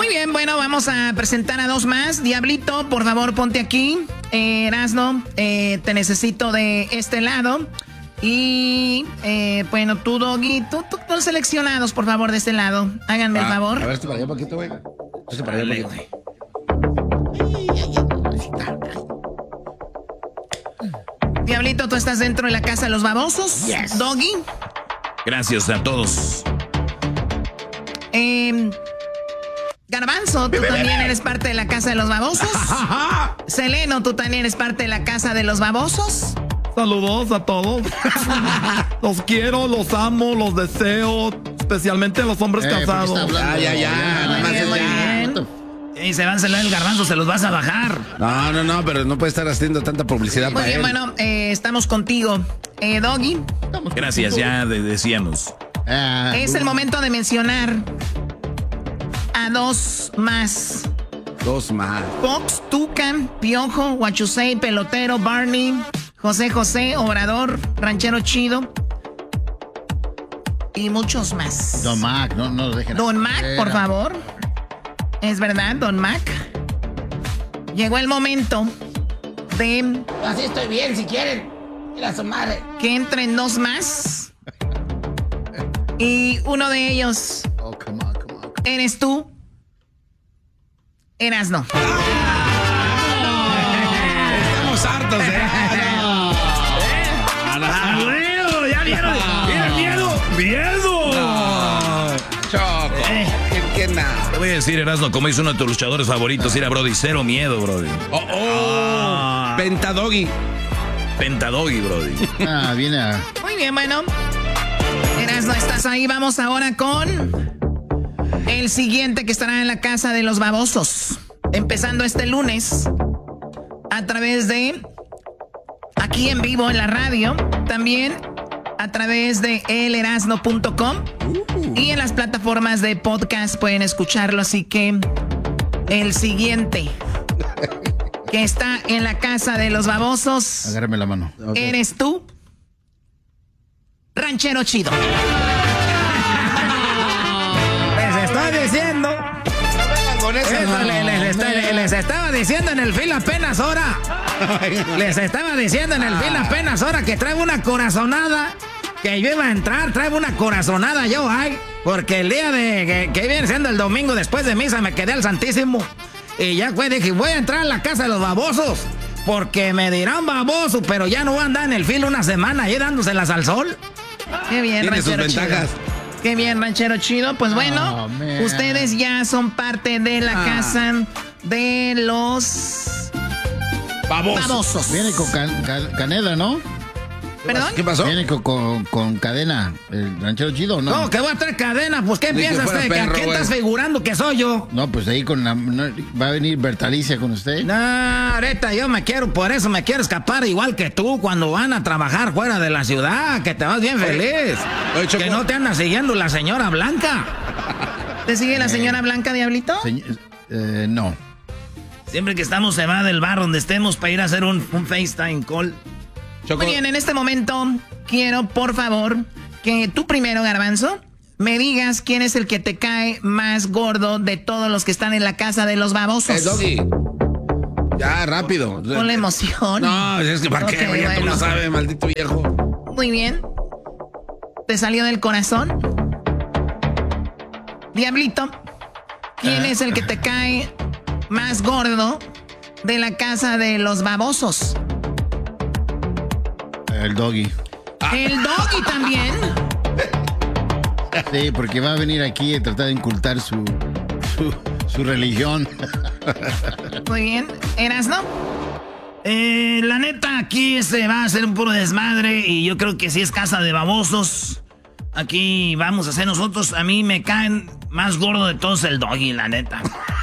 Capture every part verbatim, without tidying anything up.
bien, bueno, vamos a presentar a dos más. Diablito, por favor, ponte aquí. Eh, Erasno, eh, te necesito de este lado. Y, eh, bueno, tú, Doggy, tú, tú, tú seleccionados, por favor, de este lado. Háganme ah, el favor. A ver, esto para allá un poquito, güey. Esto para allá un poquito. Diablito, tú estás dentro de la casa de los babosos. Yes. Doggy. Gracias a todos. Eh, Garbanzo, tú también eres parte de la casa de los babosos. Seleno, tú también eres parte de la casa de los babosos. Saludos a todos. Los quiero, los amo, los deseo, especialmente a los hombres eh, casados. Ya, ya, ya. Muy Nomás bien, muy bien. Y se van a celar el Garbanzo, se los vas a bajar. No, no, no, pero no puede estar haciendo tanta publicidad muy para bien, él. Bueno, eh, estamos contigo. Eh, Doggy. Gracias, ya de decíamos. Ah, es el momento de mencionar a dos más. Dos más. Fox, Tucan, Piojo, Huachusei, Pelotero, Barney, José José, Obrador, Ranchero Chido y muchos más. Don Mac, no, no lo dejen. Don Mac, por favor. Es verdad, Don Mac. Llegó el momento de... Así estoy bien, si quieren. Mira su madre. Que entren dos más. Y uno de ellos... Oh, come on, come on. Eres tú. Erasno. Estamos hartos, ¿eh? ¡Miedo! ¡Ya vieron! ¡Mira, miedo! ¡Miedo! Choco. Eh. ¿Qué, qué nada? Te voy a decir, Erasno, como dice uno de tus luchadores favoritos, era Brody, cero miedo, Brody. Oh, oh. Ah. Pentadoggy. Pentadoggy, Brody. Ah, viene a... Muy bien, bueno. Erasno, estás ahí. Vamos ahora con el siguiente que estará en la casa de los babosos. Empezando este lunes a través de aquí en vivo en la radio. También a través de el erasno punto com. Uh. Y en las plataformas de podcast pueden escucharlo. Así que el siguiente que está en la casa de los babosos. Agárrame la mano. Okay. Eres tú, Ranchero Chido. Les estoy diciendo. Con eso, Eso no, les, les, no, está, no. les estaba diciendo en el film apenas ahora. Les estaba diciendo en el film apenas ahora que traigo una corazonada. Que yo iba a entrar, traigo una corazonada yo, ay. Porque el día de que, que viene siendo el domingo después de misa me quedé al Santísimo. Y ya fue, dije, voy a entrar a la casa de los babosos. Porque me dirán baboso, pero ya no voy a andar en el filo una semana ahí dándoselas al sol. Qué bien, Tiene sus Ranchero ventajas. Chido. Qué bien, Ranchero Chido. Pues bueno, Oh, ustedes ya son parte de la Ah. casa de los Babosos. babosos. Viene con can, can, canela, ¿no? ¿Perdón? ¿Qué pasó? Viene con, con, con cadena. ¿El ranchero chido o no? No, que voy a traer cadena. Pues, ¿qué Ni que piensas? fuera ¿Que perro, ¿A quién güey. estás figurando que soy yo? No, pues ahí con la... no, ¿va a venir Bertalicia con usted? No, ahorita yo me quiero, por eso me quiero escapar igual que tú cuando van a trabajar fuera de la ciudad, que te vas bien feliz. Oye, Choco. Que no te anda siguiendo la señora Blanca. ¿Te sigue la señora Blanca, Diablito? Señ- eh, no. Siempre que estamos se va del bar donde estemos para ir a hacer un, un FaceTime call. Choco. Muy bien, en este momento quiero, por favor, que tú primero, Garbanzo, me digas quién es el que te cae más gordo de todos los que están en la casa de los babosos. Eh, Doggy. Ya, rápido. Con la emoción. No, es que ¿para Ok, qué? güey? Ya tú bueno. lo sabes, maldito viejo. Muy bien. ¿Te salió del corazón? Diablito, ¿quién es el que te cae más gordo de la casa de los babosos? El doggy. El Doggy también. Sí, porque va a venir aquí a tratar de incultar su, su, su religión. Muy bien. ¿Erasno? Eh, la neta, aquí se va a hacer un puro desmadre y yo creo que si es casa de babosos, aquí vamos a hacer nosotros. A mí me caen más gordo de todos el Doggy, la neta.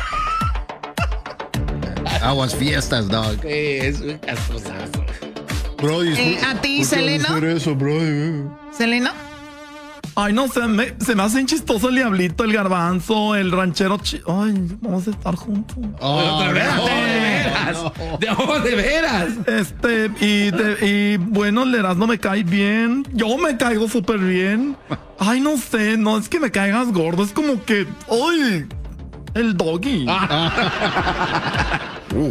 Aguas fiestas, dog. Sí, es un castrosazo. Brody, Eh, ¿a ti, Seleno? ¿por qué vas a hacer eso, brody? ¿Seleno? Ay, no sé, me- se me hacen chistoso el Diablito, el Garbanzo, el Ranchero Chi... Ay, vamos a estar juntos. Oh, Otra vez, no, de veras. no. De, oh, de veras. Este, y, de- y bueno, el Erasmo me cae bien. Yo me caigo súper bien. Ay, no sé, no es que me caigas gordo, es como que... ¡Ay! El doggy. Ah. uh.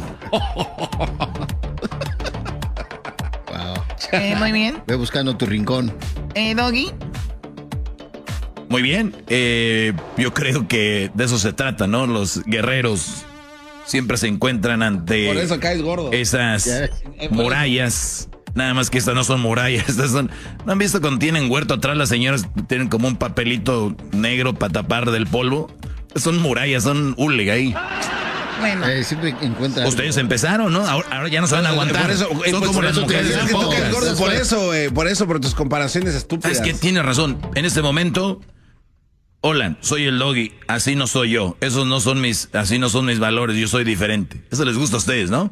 Wow. Eh, muy bien. Ve buscando tu rincón. Eh, Doggy. Muy bien. Eh, yo creo que de eso se trata, ¿no? Los guerreros siempre se encuentran ante Por eso caes gordo. esas murallas. Nada más que estas no son murallas. Estas son. ¿No han visto cuando tienen huerto atrás las señoras tienen como un papelito negro para tapar del polvo? Son murallas, son hule ahí. Bueno. Eh, siempre encuentran. Ustedes empezaron, ¿no? Ahora, ahora ya no se van a aguantar. Por eso, eh, son pues como por las eso te mujeres. digo que tú caes gordo, por Después. eso, eh, por eso, por tus comparaciones estúpidas. Es que tiene razón. En este momento, hola, soy el Doggy. Así no soy yo. Esos no son mis, así no son mis valores. Yo soy diferente. Eso les gusta a ustedes, ¿no?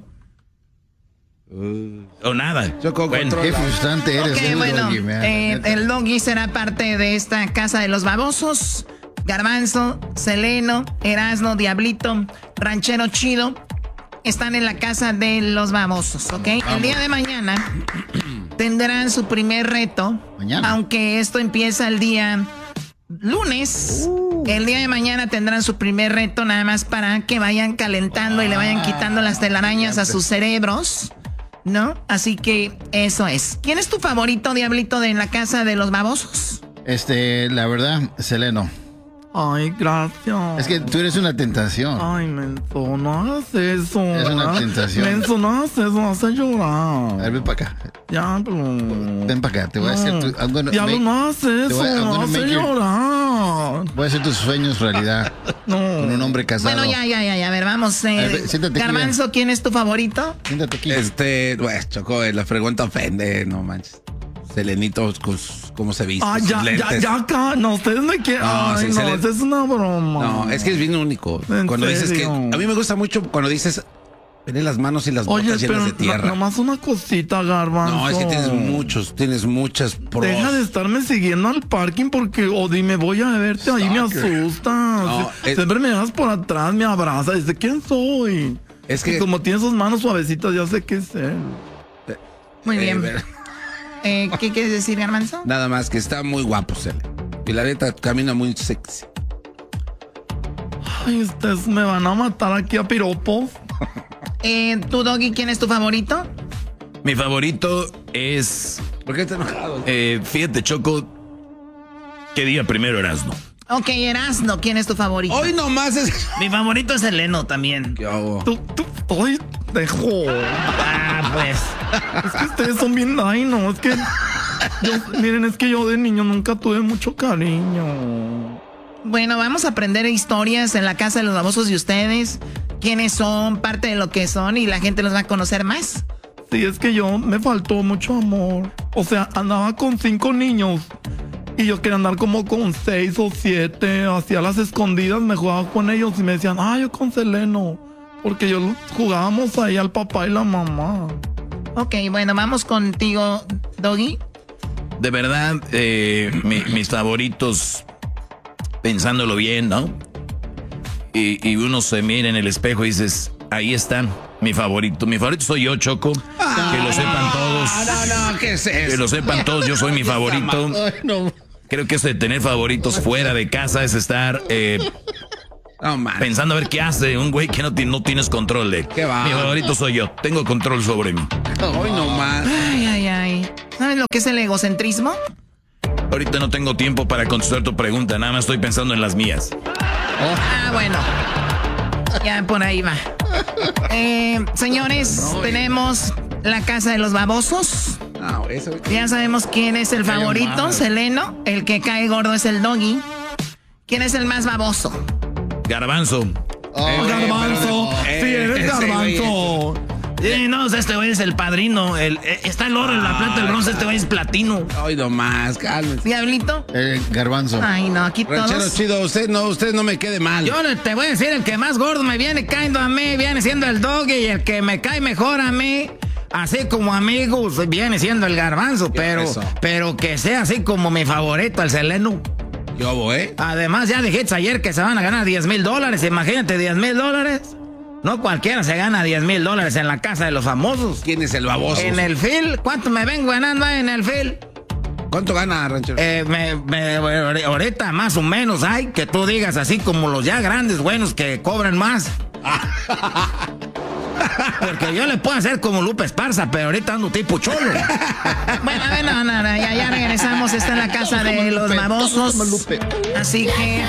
Uh, o nada. Yo con Bueno, control. Qué frustrante eres. Ok, el bueno, Doggy, man. eh, el Doggy será parte de esta casa de los babosos. Garbanzo, Seleno, Erasno, Diablito, Ranchero Chido están en la casa de los babosos, ¿ok? El día de mañana tendrán su primer reto. Mañana. Aunque esto empieza el día lunes. Uh. El día de mañana tendrán su primer reto nada más para que vayan calentando y le vayan quitando las telarañas a sus cerebros, ¿no? Así que eso es. ¿Quién es tu favorito, Diablito, de en la casa de los babosos? Este, la verdad, Seleno. Ay, gracias. Es que tú eres una tentación. Ay, menso, no hagas eso. Es una ¿verdad? tentación. Menso, no hagas eso, me hace A llorar. ver, ven para acá. Ya, pero... Ven para acá. Te voy a hacer tu. I'm gonna Diablo, make- no hagas eso, voy a- I'm me gonna hace make your- llorar. Voy a hacer tus sueños realidad. No. Con un hombre casado. Bueno, ya, ya, ya, ya. A ver, vamos. Eh, A ver, siéntate aquí, Garbanzo, ¿quién es tu favorito? Siéntate aquí. Este, pues, Choco, eh, la pregunta ofende, no manches. Selenito, pues, ¿cómo se viste? Ah, sus ya, ya, lentes. ya, acá. No, ustedes me quieren. No, Ay, sí, no, se le- esa es una broma. No, es que es bien único. ¿En Cuando dices que. serio? A mí me gusta mucho cuando dices. Ven las manos y las Oye, botas llenas pero de tierra. no- nomás una cosita, Garbanzo. No, es que tienes muchos, tienes muchas pros. Deja de estarme siguiendo al parking porque, o dime, voy a verte ahí, me asustas. No, es- Siempre me das por atrás, me abrazas. Dice, ¿quién soy? Es que- Y como tiene sus manos suavecitas, ya sé qué es él. Muy Eh, bien. ver, Eh, ¿Qué quieres decir, Garbanzo? Nada más que está muy guapo, Cele. Y la neta camina muy sexy. Ay, ustedes me van a matar aquí a piropos. Eh, ¿Tu Doggy, quién es tu favorito? mi favorito es, ¿Por qué estás enojado? eh, fíjate, Choco, ¿qué día primero Erasmo? Ok, Erasno, ¿quién es tu favorito? Hoy nomás es. Mi favorito es Seleno también. ¿Qué hago? Tú, tú, ay, dejo. Ah, pues. Es que ustedes son bien, ay, no, es que. Yo, miren, es que yo de niño nunca tuve mucho cariño. Bueno, vamos a aprender historias en la casa de los babosos de ustedes. ¿Quiénes son? Parte de lo que son y la gente los va a conocer más. Sí, es que yo me faltó mucho amor. O sea, andaba con cinco niños. Y yo quería andar como con seis o siete. Hacía las escondidas, me jugaba con ellos y me decían, ah, yo con Seleno. Porque yo jugábamos ahí al papá y la mamá. Ok, bueno, vamos contigo, Doggy. De verdad, eh, mi- mis favoritos, pensándolo bien, ¿no? Y, y uno se mira en el espejo y dices, ahí está, mi favorito. Mi favorito soy yo, Choco. Que lo sepan todos. No, no, ¿qué es eso? Que lo sepan todos, yo soy mi favorito. Ay, no. Creo que eso de tener favoritos fuera de casa es estar eh, No, man. pensando a ver qué hace un güey que no, ti- no tienes control de. Qué va. Mi favorito soy yo, tengo control sobre mí. Hoy nomás. Ay, ay, ay. ¿Sabes lo que es el egocentrismo? Ahorita no tengo tiempo para contestar tu pregunta, nada más estoy pensando en las mías. Ah, bueno. Ya por ahí va. Eh, señores, tenemos la casa de los babosos. No, eso. Ya sabemos quién es el favorito, mal. Seleno. El que cae gordo es el Doggy. ¿Quién es el más baboso? Garbanzo. Oh, Garbanzo. eh, Sí, eres ese güey Garbanzo. Eh, no, o sea, este güey es el padrino. El, eh, está el oro, la plata, el bronce, este güey es platino. Hoy nomás, cálmese. ¿Diablito? Eh, Garbanzo. Ay, no, aquí Ranchero todos. chido, usted no, usted no me quede mal. Yo le- te voy a decir, el que más gordo me viene cayendo a mí, viene siendo el Doggy, y el que me cae mejor a mí, así como amigos, viene siendo el Garbanzo, pero, eso? pero que sea así como mi favorito, el Seleno. Yo hago, ¿eh? Además, ya dijiste ayer que se van a ganar diez mil dólares, imagínate, diez mil dólares. No cualquiera se gana diez mil dólares en la casa de los famosos. ¿Quién es el baboso? En el Phil, ¿cuánto me vengo ganando ahí en el Phil? ¿Cuánto gana, ranchero? Eh, me, me, ahorita más o menos hay que tú digas así como los ya grandes buenos que cobran más. Porque yo le puedo hacer como Lupe Esparza, pero ahorita ando tipo cholo. Bueno, a ver, no, no, no, ya, ya regresamos. Está en la casa de los babosos. Así que...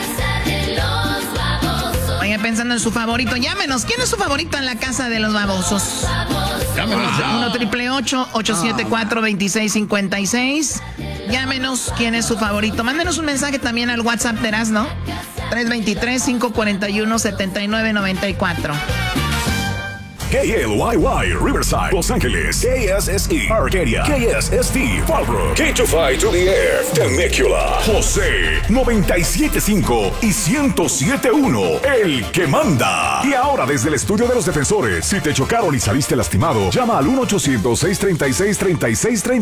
Oye, pensando en su favorito, llámenos. ¿Quién es su favorito en la casa de los babosos? Llámenos ya. uno triple ocho, ocho siete cuatro, dos seis cinco seis. Llámenos quién es su favorito. Mándenos un mensaje también al WhatsApp de Erasmo. tres dos tres, cinco cuatro uno, siete nueve nueve cuatro. K L Y Y, Riverside, Los Ángeles. K S S E, Arcadia. K S S T, Fallbrook. K two five to the F, Temecula. José, noventa y siete punto cinco y ciento siete punto uno, el que manda. Y ahora desde el estudio de los defensores, si te chocaron y saliste lastimado, llama al uno ochocientos, seiscientos treinta y seis, treinta y seis treinta.